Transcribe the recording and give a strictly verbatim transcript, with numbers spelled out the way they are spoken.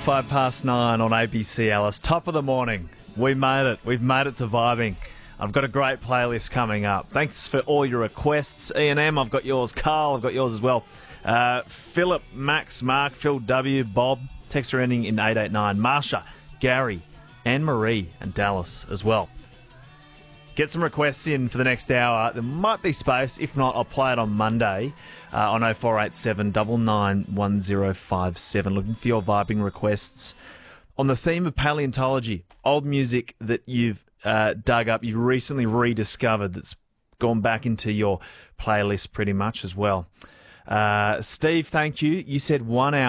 five past nine on A B C Alice. Top of the morning. We made it. We've made it to vibing. I've got a great playlist coming up. Thanks for all your requests. E and M, I've got yours. Carl, I've got yours as well. Uh, Philip, Max, Mark, Phil W, Bob. Texter ending in eight eight nine. Marsha, Gary, Anne-Marie and Dallas as well. Get some requests in for the next hour. There might be space. If not, I'll play it on Monday uh, on oh four eight seven, nine nine one oh five seven. Looking for your vibing requests on the theme of paleontology. Old music that you've uh, dug up, you've recently rediscovered that's gone back into your playlist pretty much as well. Uh, Steve, thank you. You said one hour.